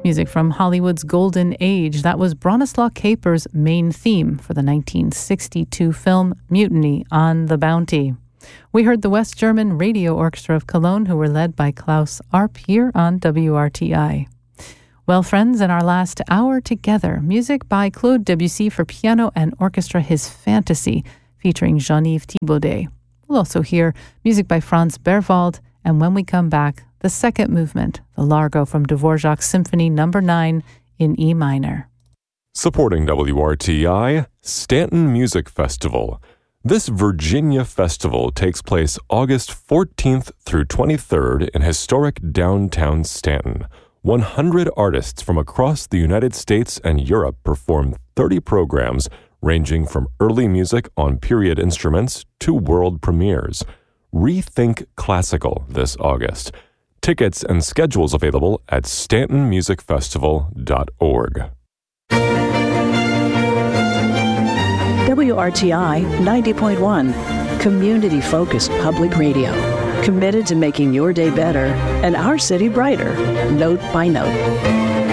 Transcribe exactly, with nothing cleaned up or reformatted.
Music from Hollywood's golden age. That was Bronislaw Kaper's main theme for the nineteen sixty-two film Mutiny on the Bounty. We heard the West German Radio Orchestra of Cologne, who were led by Klaus Arp here on W R T I. Well, friends, in our last hour together, music by Claude Debussy for piano and orchestra, his Fantasy, featuring Jean-Yves Thibaudet. We'll also hear music by Franz Berwald, and when we come back, the second movement, the Largo from Dvorak's Symphony Number nine in E minor. Supporting W R T I, Stanton Music Festival. This Virginia festival takes place August fourteenth through twenty-third in historic downtown Stanton. one hundred artists from across the United States and Europe perform thirty programs ranging from early music on period instruments to world premieres. Rethink Classical this August. Tickets and schedules available at stanton music festival dot org. W R T I ninety point one, community-focused public radio, committed to making your day better and our city brighter, note by note.